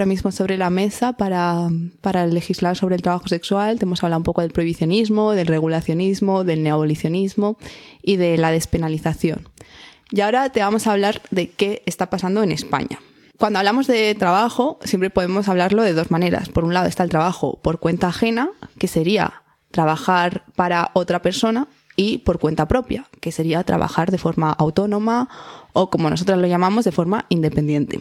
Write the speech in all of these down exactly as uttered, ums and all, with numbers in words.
ahora mismo sobre la mesa para, para legislar sobre el trabajo sexual. Te hemos hablado un poco del prohibicionismo, del regulacionismo, del neoabolicionismo y de la despenalización. Y ahora te vamos a hablar de qué está pasando en España. Cuando hablamos de trabajo, siempre podemos hablarlo de dos maneras. Por un lado está el trabajo por cuenta ajena, que sería trabajar para otra persona, y por cuenta propia, que sería trabajar de forma autónoma o, como nosotros lo llamamos, de forma independiente.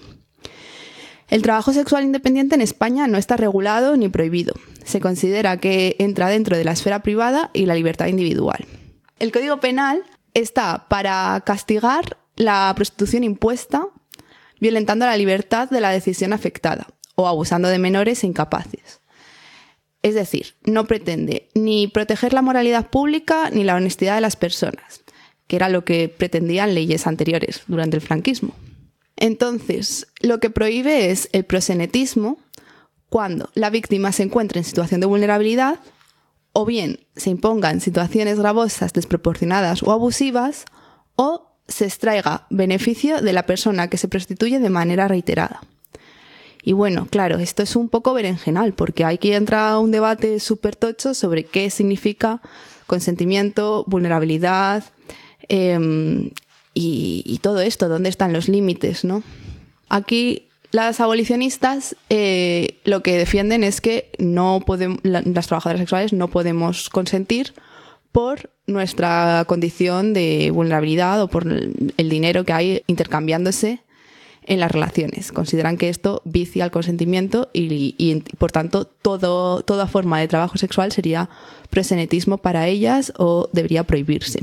El trabajo sexual independiente en España no está regulado ni prohibido. Se considera que entra dentro de la esfera privada y la libertad individual. El Código Penal está para castigar la prostitución impuesta, violentando la libertad de la decisión afectada o abusando de menores e incapaces. Es decir, no pretende ni proteger la moralidad pública ni la honestidad de las personas, que era lo que pretendían leyes anteriores durante el franquismo. Entonces, lo que prohíbe es el proxenetismo cuando la víctima se encuentra en situación de vulnerabilidad o bien se impongan situaciones gravosas, desproporcionadas o abusivas, o se extraiga beneficio de la persona que se prostituye de manera reiterada. Y bueno, claro, esto es un poco berenjenal, porque hay que entrar a un debate súper tocho sobre qué significa consentimiento, vulnerabilidad eh, y, y todo esto, dónde están los límites, ¿no? Aquí las abolicionistas eh, lo que defienden es que no podemos, la, las trabajadoras sexuales no podemos consentir por nuestra condición de vulnerabilidad o por el dinero que hay intercambiándose en las relaciones. Consideran que esto vicia el consentimiento y, y por tanto todo, toda forma de trabajo sexual sería proxenetismo para ellas o debería prohibirse.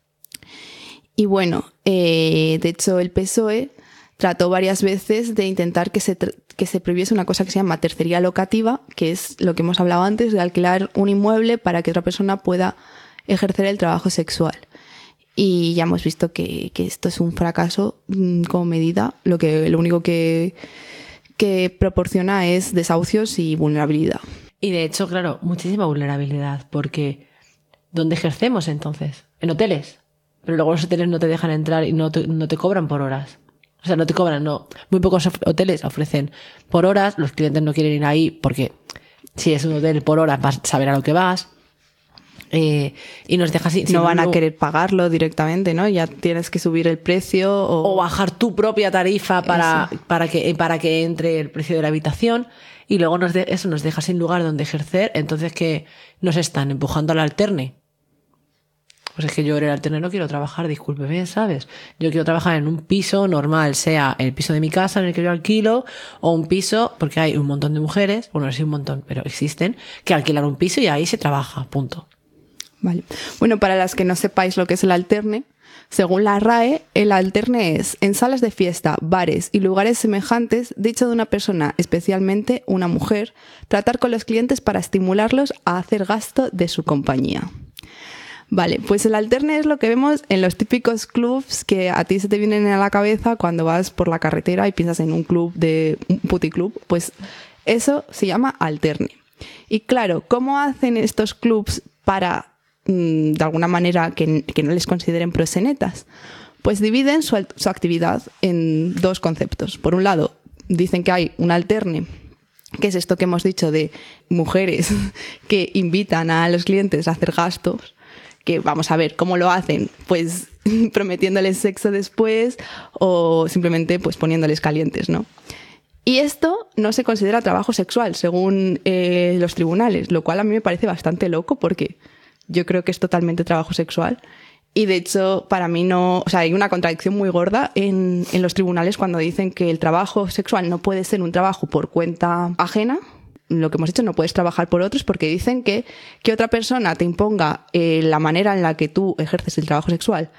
Y bueno, eh, de hecho el P S O E trató varias veces de intentar que se, que se prohibiese una cosa que se llama tercería locativa, que es lo que hemos hablado antes, de alquilar un inmueble para que otra persona pueda ejercer el trabajo sexual. Y ya hemos visto que, que esto es un fracaso mmm, como medida. Lo que lo único que, que proporciona es desahucios y vulnerabilidad. Y de hecho, claro, muchísima vulnerabilidad, porque ¿dónde ejercemos entonces? En hoteles. Pero luego los hoteles no te dejan entrar y no te, no te cobran por horas. O sea, no te cobran, no. Muy pocos hoteles ofrecen por horas. Los clientes no quieren ir ahí porque si es un hotel por horas vas a saber a lo que vas. Eh, y nos dejas sin, no sin van un, a querer pagarlo directamente, ¿no? Ya tienes que subir el precio o, o bajar tu propia tarifa para, para, que, para que entre el precio de la habitación, y luego nos de, eso nos deja sin lugar donde ejercer. Entonces, ¿qué nos están empujando al alterne? Pues es que yo en el alterne no quiero trabajar, discúlpeme, ¿sabes? Yo quiero trabajar en un piso normal, sea el piso de mi casa en el que yo alquilo, o un piso, porque hay un montón de mujeres, bueno, no sé un montón, pero existen, que alquilan un piso y ahí se trabaja, punto. Vale. Bueno, para las que no sepáis lo que es el alterne, según la R A E, el alterne es en salas de fiesta, bares y lugares semejantes, dicho de una persona, especialmente una mujer, tratar con los clientes para estimularlos a hacer gasto de su compañía. Vale, pues el alterne es lo que vemos en los típicos clubs que a ti se te vienen a la cabeza cuando vas por la carretera y piensas en un club de un puticlub, pues eso se llama alterne. Y claro, ¿cómo hacen estos clubs para de alguna manera que, que no les consideren proxenetas? Pues dividen su, su actividad en dos conceptos. Por un lado, dicen que hay un alterne, que es esto que hemos dicho de mujeres que invitan a los clientes a hacer gastos, que vamos a ver cómo lo hacen, pues prometiéndoles sexo después o simplemente pues poniéndoles calientes, ¿no? Y esto no se considera trabajo sexual según eh, los tribunales, lo cual a mí me parece bastante loco porque yo creo que es totalmente trabajo sexual. Y de hecho, para mí no... O sea, hay una contradicción muy gorda en, en los tribunales cuando dicen que el trabajo sexual no puede ser un trabajo por cuenta ajena. Lo que hemos dicho, no puedes trabajar por otros porque dicen que, que otra persona te imponga eh, la manera en la que tú ejerces el trabajo sexual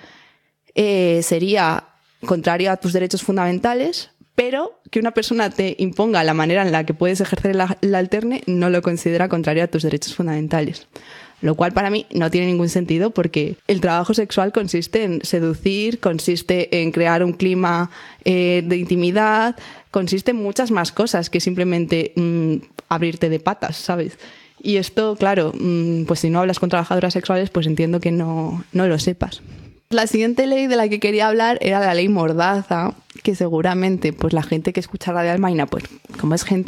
eh, sería contrario a tus derechos fundamentales, pero que una persona te imponga la manera en la que puedes ejercer el, el alterne no lo considera contrario a tus derechos fundamentales. Lo cual para mí no tiene ningún sentido porque el trabajo sexual consiste en seducir, consiste en crear un clima eh, de intimidad, consiste en muchas más cosas que simplemente mmm, abrirte de patas, ¿sabes? Y esto, claro, mmm, pues si no hablas con trabajadoras sexuales, pues entiendo que no, no lo sepas. La siguiente ley de la que quería hablar era la ley Mordaza, que seguramente pues la gente que escucha Radio Almaina, pues como es gente